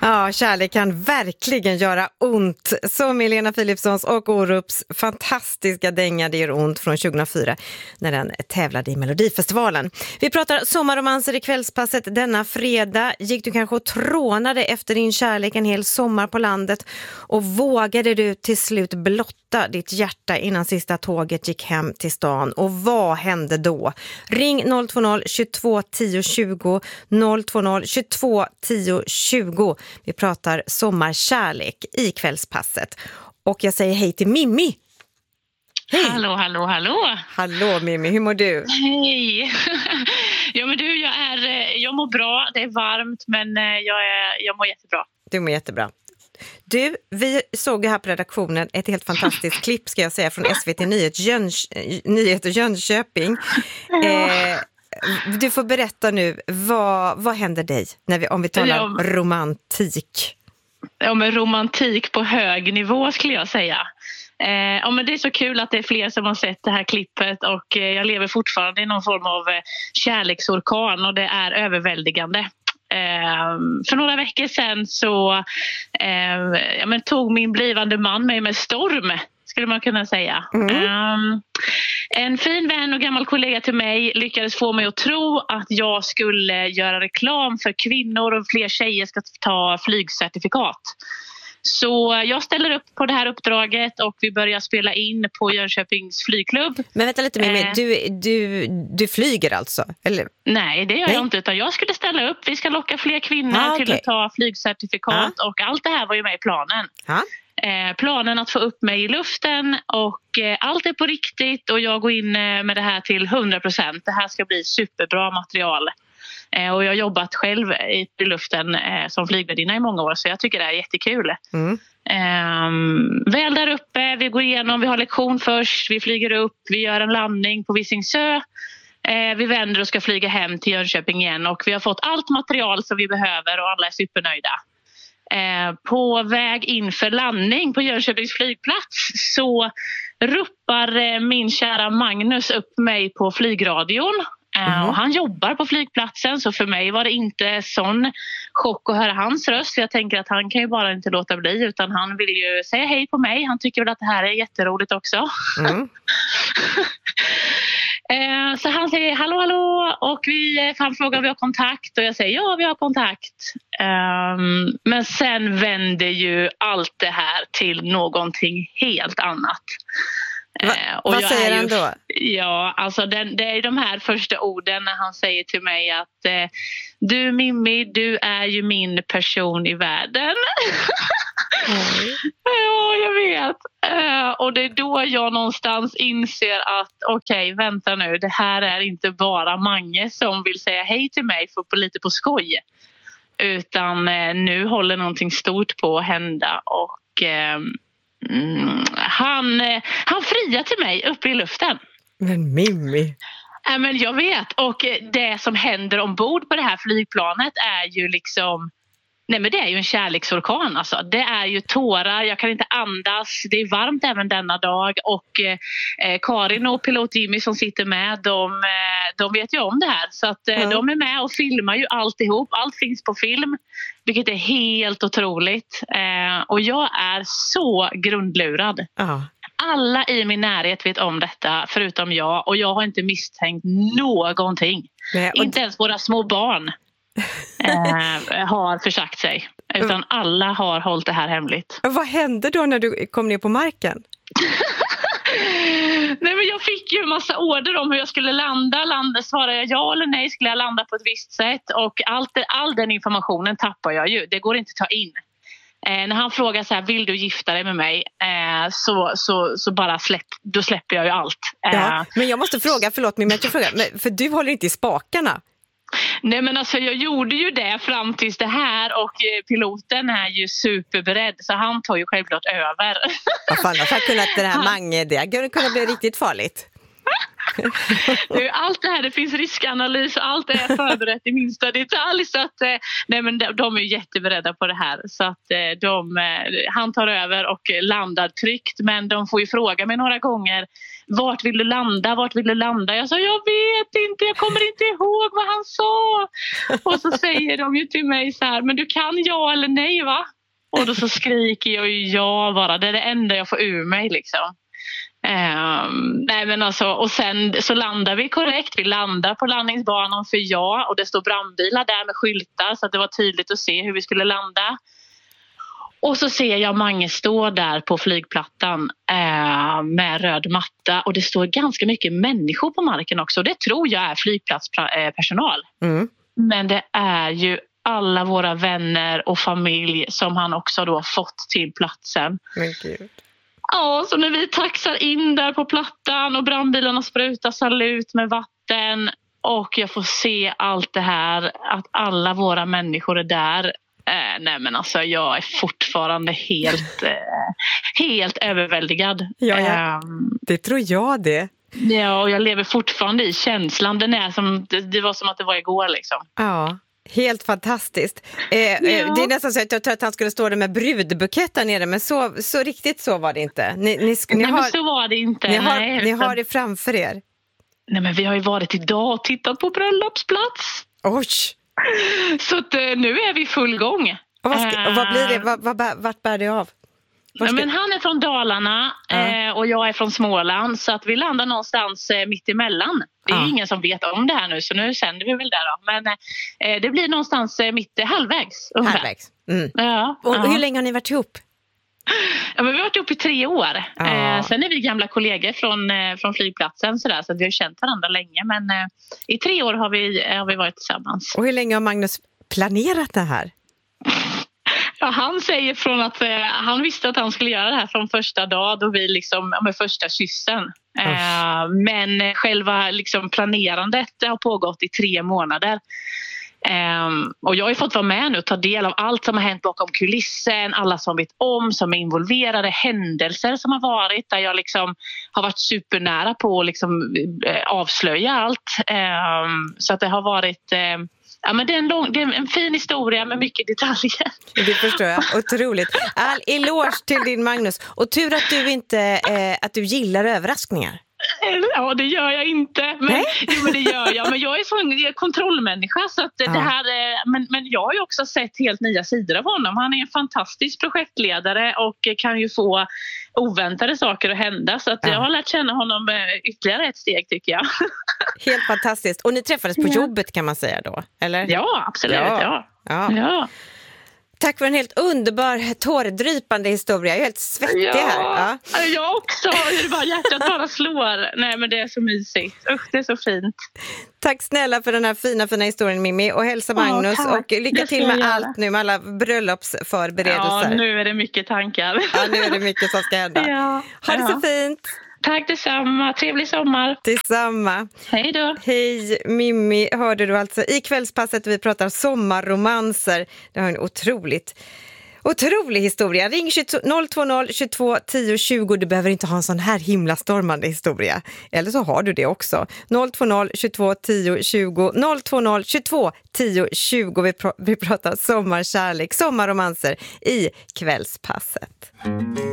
Ja, kärlek kan verkligen göra ont. Som Helena Philipssons och Orups fantastiska dänga Det gör ont från 2004 när den tävlade i Melodifestivalen. Vi pratar sommarromanser i kvällspasset denna fredag. Gick du kanske och trånade efter din kärlek en hel sommar på landet och vågade du till slut blotta ditt hjärta innan sista tåget gick hem till stan? Och vad hände då? Ring 020 22 10 20 020 22 10 20. Vi pratar sommarkärlek i kvällspasset. Och jag säger hej till Mimmi. Hej. Hallå. Hallå Mimmi, hur mår du? Hej. Ja men du, jag mår bra. Det är varmt men jag mår jättebra. Du mår jättebra. Du, vi såg här på redaktionen ett helt fantastiskt klipp ska jag säga från SVT Nyheter Jönköping. Du får berätta nu, vad händer dig om vi talar romantik? Ja, men romantik på hög nivå skulle jag säga. Ja, men det är så kul att det är fler som har sett det här klippet och jag lever fortfarande i någon form av kärleksorkan och det är överväldigande. För några veckor sedan så tog min blivande man mig med storm, skulle man kunna säga. En fin vän och gammal kollega till mig lyckades få mig att tro att jag skulle göra reklam för kvinnor och fler tjejer ska ta flygcertifikat. Så jag ställer upp på det här uppdraget och vi börjar spela in på Jönköpings flygklubb. Men vänta lite med du flyger alltså? Eller? Nej, det gör jag inte utan jag skulle ställa upp. Vi ska locka fler kvinnor till att ta flygcertifikat och allt det här var ju med i planen. Planen att få upp mig i luften och allt är på riktigt och jag går in med det här till 100%. Det här ska bli superbra material. Och jag har jobbat själv i luften som flygvärdinna i många år så jag tycker det är jättekul. Väl där uppe, vi går igenom, vi har lektion först, vi flyger upp, vi gör en landning på Visingsö. Vi vänder och ska flyga hem till Jönköping igen och vi har fått allt material som vi behöver och alla är supernöjda. På väg inför landning på Jönköpings flygplats så ruppar min kära Magnus upp mig på flygradion. Och han jobbar på flygplatsen så för mig var det inte sån chock att höra hans röst. Jag tänker att han kan ju bara inte låta bli utan han vill ju säga hej på mig. Han tycker väl att det här är jätteroligt också. Så han säger hallå och han frågar om vi har kontakt och jag säger ja vi har kontakt. Men sen vänder ju allt det här till någonting helt annat. Vad säger han då? Ja, alltså det är de här första orden när han säger till mig att du Mimmi, du är ju min person i världen. Ja, jag vet. Och det är då jag någonstans inser att okej, vänta nu, det här är inte bara Mange som vill säga hej till mig för lite på skoj. Utan nu håller någonting stort på att hända och han friar till mig uppe i luften. Men Mimmi. Men jag vet och det som händer ombord på det här flygplanet är ju liksom men det är ju en kärleksorkan alltså. Det är ju tårar, jag kan inte andas. Det är varmt även denna dag och Karin och pilot Jimmy som sitter med de vet ju om det här så att de är med och filmar ju alltihop. Allt finns på film vilket är helt otroligt och jag är så grundlurad. Alla i min närhet vet om detta förutom jag och jag har inte misstänkt någonting. Inte ens våra små barn har försagt sig utan alla har hållit det här hemligt. Vad hände då när du kom ner på marken? Nej men jag fick ju en massa order om hur jag skulle landa. Svarade jag ja eller nej skulle jag landa på ett visst sätt och all den informationen tappar jag ju. Det går inte att ta in. När han frågar så här, vill du gifta dig med mig? Så bara då släpper jag ju allt. Men jag måste fråga, förlåt mig men jag frågar, för du håller inte i spakarna. Nej men alltså jag gjorde ju det fram tills det här och piloten är ju superberedd så han tar ju självklart över. Vad fan, jag har kunnat det här Mange, det kunde bli riktigt farligt. Allt det här, det finns riskanalys och allt är förberett i minsta detalj så att nej men de är jätteberedda på det här så att han tar över och landar tryggt men de får ju fråga mig några gånger vart vill du landa? Vart vill du landa? Jag sa, jag vet inte, jag kommer inte ihåg vad han sa. Och så säger de ju till mig så här, men du kan ja eller nej va? Och då så skriker jag ju ja bara, det är det enda jag får ur mig liksom. Nej men alltså, och sen så landar vi korrekt. Vi landar på landningsbanan för ja, och det står brandbilar där med skyltar så att det var tydligt att se hur vi skulle landa. Och så ser jag Mange stå där på flygplattan med röd matta, och det står ganska mycket människor på marken också. Det tror jag är flygplatspersonal. Men det är ju alla våra vänner och familj som han också då fått till platsen. Men gud. Ja, så när vi taxar in där på plattan och brandbilarna sprutar salut med vatten och jag får se allt det här, att alla våra människor är där. Nej men alltså jag är fortfarande helt överväldigad. Ja, det tror jag det. Ja, och jag lever fortfarande i känslan. Den är som, det var som att det var igår liksom. Ja. Helt fantastiskt. Det är nästan så att jag tror att han skulle stå där med brudbukett där nere, men så riktigt så var det inte. Ni men så var det inte. Ni har det framför er. Nej, men vi har ju varit idag och tittat på bröllopsplats. Oj! Så att, nu är vi full gång. Och vad blir det? Vart bär det av? Nej, men han är från Dalarna och jag är från Småland, så att vi landar någonstans mitt emellan. Det är ingen som vet om det här nu, så nu sänder vi väl där då. Men det blir någonstans halvvägs. Halvvägs. Ja, och hur länge har ni varit ihop? Ja, men vi har varit ihop i 3 år. Sen är vi gamla kollegor från flygplatsen så att vi har känt varandra länge. Men i 3 år har vi varit tillsammans. Och hur länge har Magnus planerat det här? Ja, han säger från att han visste att han skulle göra det här från första dag då vi liksom, med första kyssen. Men själva liksom planerandet har pågått i 3 månader. Och jag har ju fått vara med nu och ta del av allt som har hänt bakom kulissen, alla som vet om, som är involverade, händelser som har varit där jag liksom har varit supernära på att liksom avslöja allt. Så att det har varit... Ja, men det är en fin historia med mycket detaljer. Det förstår jag. Otroligt. All eloge till din Magnus. Och tur att du inte att du gillar överraskningar. Ja, det gör jag inte. Men det gör jag. Men jag är en kontrollmänniska. Så att det här, men jag har ju också sett helt nya sidor av honom. Han är en fantastisk projektledare och kan ju få oväntade saker att hända. Så att jag har lärt känna honom ytterligare ett steg, tycker jag. Helt fantastiskt. Och ni träffades på jobbet, kan man säga då, eller? Ja, absolut. Ja. Tack för en helt underbar, tårdrypande historia. Jag är helt svettig här. Ja. Jag också. Hjärtat bara slår. Nej, men det är så mysigt. Usch, det är så fint. Tack snälla för den här fina historien, Mimmi. Och hälsa Magnus. Och lycka till med allt nu, med alla bröllopsförberedelser. Ja, nu är det mycket tankar. Ja, nu är det mycket som ska hända. Ha det så fint. Tack detsamma. Trevlig sommar. Detsamma. Hej då. Hej Mimmi, hörde du alltså i Kvällspasset vi pratar sommarromanser. Det har en otrolig historia. Ring 020 22 10 20. Du behöver inte ha en sån här himla stormande historia. Eller så har du det också. 020 22 10 20. 020 22 10 20. Vi pratar sommarkärlek, sommarromanser i Kvällspasset.